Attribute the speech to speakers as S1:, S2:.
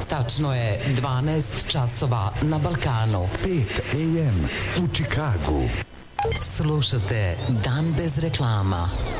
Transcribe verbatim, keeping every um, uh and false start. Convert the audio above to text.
S1: Tačno je dvanaest časova na Balkanu.
S2: pet a m u Čikagu.
S1: Slušate Dan bez reklama.